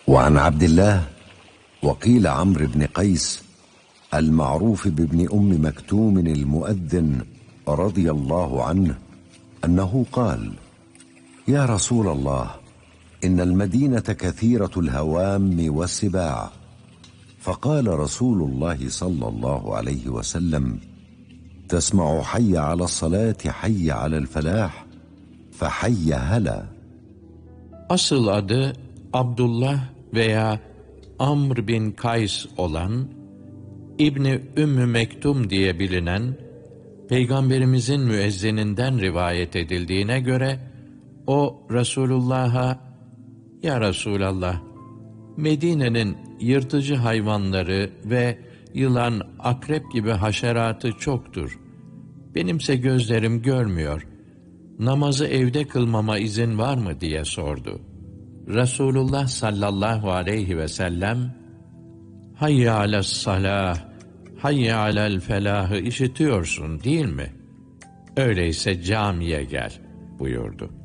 وعن عبد الله وقيل عمرو بن قيس المعروف بابن أم مكتوم المؤذن رضي الله عنه أنه قال: يا رسول الله، إن المدينة كثيرة الهوام والسباع. فقال رسول الله صلى الله عليه وسلم: تسمع حي على الصلاة حي على الفلاح فحي هلا. Asıl adı Abdullah veya Amr bin Kays olan, İbni Ümmü Mektum diye bilinen, Peygamberimizin müezzininden rivayet edildiğine göre, o Resulullah'a, "Ya Resulallah, Medine'nin yırtıcı hayvanları ve yılan, akrep gibi haşeratı çoktur. Benimse gözlerim görmüyor. Namazı evde kılmama izin var mı?" diye sordu. Resulullah sallallahu aleyhi ve sellem, "Hayye alel-salah, hayye alel-felahı işitiyorsun değil mi? Öyleyse camiye gel," buyurdu.